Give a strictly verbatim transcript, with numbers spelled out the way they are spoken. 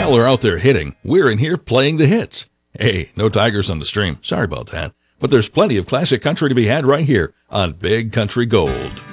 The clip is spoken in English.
Y'all are out there hitting. We're in here playing the hits. Hey, no tigers on the stream. Sorry about that. But there's plenty of classic country to be had right here on Big Country Gold.